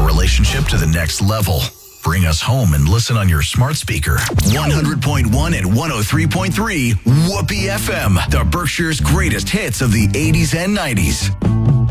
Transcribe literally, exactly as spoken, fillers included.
our relationship to the next level. Bring us home and listen on your smart speaker. one hundred point one and one oh three point three Whoopee F M, the Berkshire's greatest hits of the eighties and nineties.